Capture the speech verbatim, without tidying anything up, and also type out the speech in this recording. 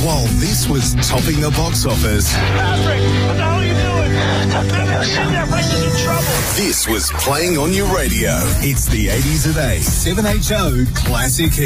while this was topping the box office. Patrick, what the hell are you doing? That place is in trouble. This was playing on your radio. It's the eighties at eight, seven H O Classic Hits.